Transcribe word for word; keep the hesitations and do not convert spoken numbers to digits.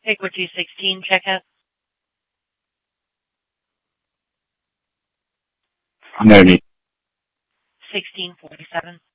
Pickwa two sixteen, checkout. No need. sixteen forty-seven.